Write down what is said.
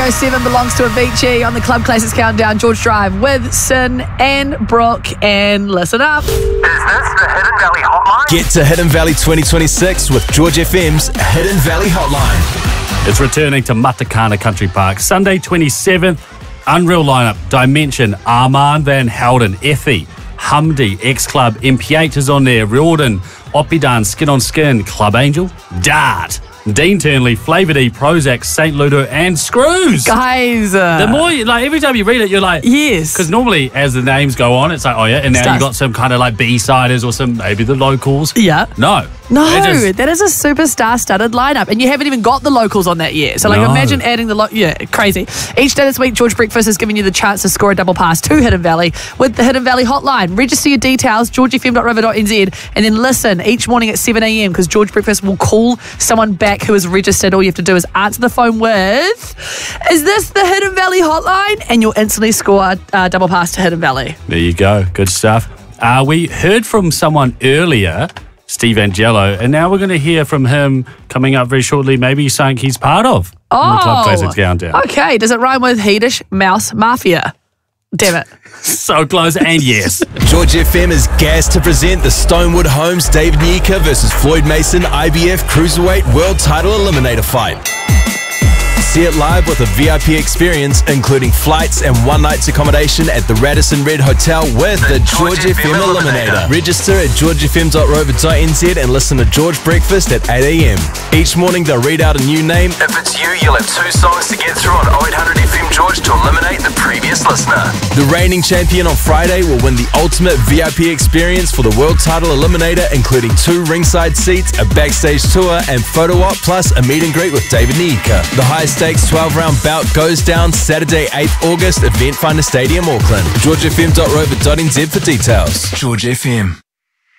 107 belongs to Avicii on the Club Classics Countdown, George Drive with Sin and Brooke. And listen up. Is this the Hidden Valley Hotline? Get to Hidden Valley 2026 with George FM's Hidden Valley Hotline. It's returning to Matakana Country Park, Sunday 27th. Unreal lineup, Dimension, Armand Van Helden, Effie, Humdy, X-Club, MPH is on there, Riordan, Oppidan, Skin on Skin, Club Angel, Dart, Dean Turnley, Flavor D, Prozac, St. Ludo, and Screws. Guys. The more, every time you read it, you're like... Yes. Because normally, as the names go on, it's like, oh yeah, and now you got some kind of B-siders or some, maybe the locals. Yeah. No, that is a super star-studded lineup, and you haven't even got the locals on that yet. So, imagine adding the crazy. Each day this week, George Breakfast is giving you the chance to score a double pass to Hidden Valley with the Hidden Valley Hotline. Register your details, georgefm.river.nz, and then listen each morning at 7 a.m. because George Breakfast will call someone back who is registered. All you have to do is answer the phone with, "Is this the Hidden Valley Hotline?" and you'll instantly score a double pass to Hidden Valley. There you go. Good stuff. We heard from someone earlier, Steve Angelo, and now we're going to hear from him coming up very shortly. Maybe something he's part of in the Club Classics Countdown. Okay, does it rhyme with Heedish Mouse Mafia? Damn it. So close, and yes. George FM is gassed to present the Stonewood Homes David Nyika versus Floyd Mason IBF Cruiserweight World Title Eliminator fight. See it live with a VIP experience, including flights and one night's accommodation at the Radisson Red Hotel with the George FM Eliminator. Register at georgefm.rover.nz and listen to George Breakfast at 8 a.m. Each morning they'll read out a new name. If it's you, you'll have 2 songs to get through on 0800 FM George to eliminate the previous listener. The reigning champion on Friday will win the ultimate VIP experience for the World Title Eliminator, including 2 ringside seats, a backstage tour, and photo op, plus a meet and greet with David Nyika. The high-stakes 12-round bout goes down Saturday, 8th August, Event Finder Stadium, Auckland. georgefm.rover.nz for details. George FM.